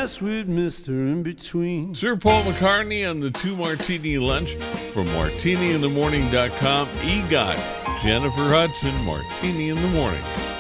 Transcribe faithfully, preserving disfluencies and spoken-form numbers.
mess with Mister In Between. Sir Paul McCartney on the Two Martini Lunch from martini in the morning dot com. EGOT, Jennifer Hudson, Martini in the Morning.